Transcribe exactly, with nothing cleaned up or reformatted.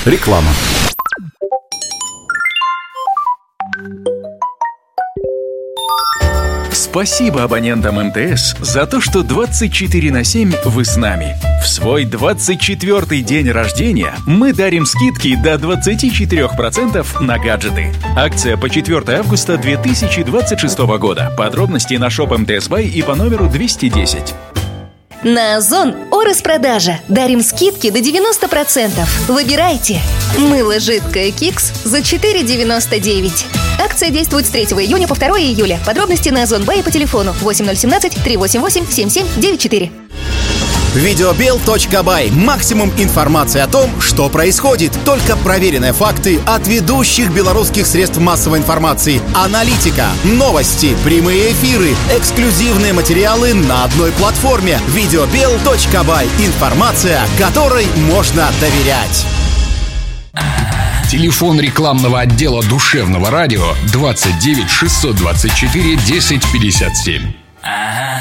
Реклама. Спасибо абонентам эм тэ эс за то, что двадцать четыре на семь вы с нами. В свой двадцать четвёртый день рождения мы дарим скидки до двадцать четыре процента на гаджеты. Акция по четвёртого августа две тысячи двадцать шестого года. Подробности на шоп эм тэ эс Бай и по номеру двести десять. На Озон о-распродажа. Дарим скидки до девяносто процентов. Выбирайте. Мыло жидкое Кикс за четыре девяносто девять. Акция действует с третьего июня по второго июля. Подробности на Озон Бай по телефону восемь ноль один семь три восемь восемь семь семь девять четыре. Видеобел точка бай. Максимум информации о том, что происходит. Только проверенные факты от ведущих белорусских средств массовой информации. Аналитика, новости, прямые эфиры, эксклюзивные материалы на одной платформе. Видеобел точка бай. Информация, которой можно доверять. Телефон рекламного отдела душевного радио двадцать девять шестьсот двадцать четыре десять пятьдесят семь.